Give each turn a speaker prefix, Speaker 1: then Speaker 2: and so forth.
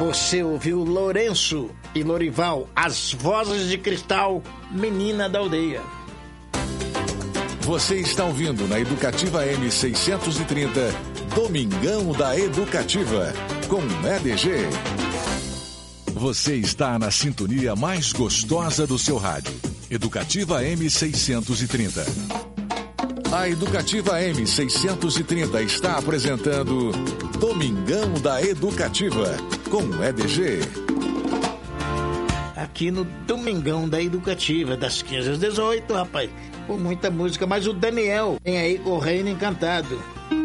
Speaker 1: Você ouviu Lourenço e Lorival, As Vozes de Cristal, Menina da Aldeia.
Speaker 2: Você está ouvindo na Educativa M630, Domingão da Educativa, com EDG. Você está na sintonia mais gostosa do seu rádio. Educativa M630. A Educativa M630 está apresentando Domingão da Educativa, com EDG.
Speaker 1: Aqui no Domingão da Educativa, das 15 às 18, rapaz. Com muita música, mas o Daniel vem aí com o Reino Encantado.